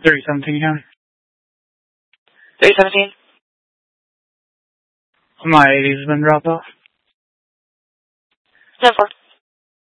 3017 again. 3017? My ID's been dropped off. 10-4.